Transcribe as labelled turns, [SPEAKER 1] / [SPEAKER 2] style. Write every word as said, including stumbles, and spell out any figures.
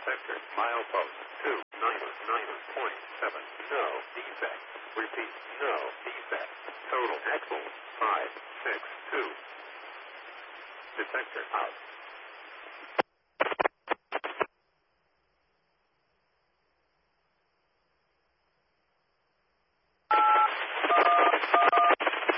[SPEAKER 1] Detector. Milepost two nine nine point seven. No defect. Repeat. No defect. Total axle five six two. Detector out.